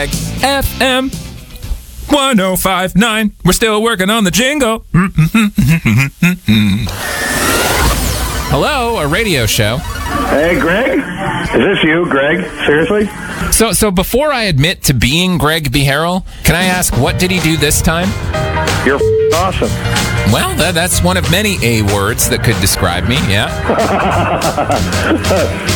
FM 1059. We're still working on the jingle. Hello, a radio show. Hey, Greg? Is this you, Greg? Seriously? So before I admit to being Greg Beharrell, can I ask, what did he do this time? You're awesome. Well, that's one of many A words that could describe me, yeah.